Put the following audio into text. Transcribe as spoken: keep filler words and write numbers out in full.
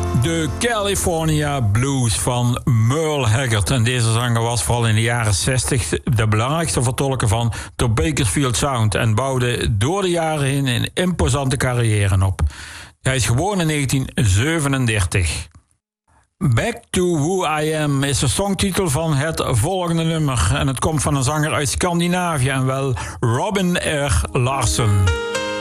De California Blues van Merle Haggard. En deze zanger was vooral in de jaren zestig de belangrijkste vertolker van de Bakersfield Sound en bouwde door de jaren heen een imposante carrière op. Hij is geboren in negentien zevenendertig. Back to Who I Am is de songtitel van het volgende nummer. En het komt van een zanger uit Scandinavië en wel Robin R. Larsson.